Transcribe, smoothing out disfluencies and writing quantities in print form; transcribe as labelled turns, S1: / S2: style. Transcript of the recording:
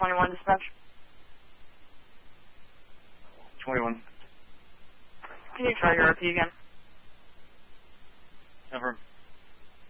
S1: 21 dispatch.
S2: 21.
S1: Can you try your RP again?
S2: Never.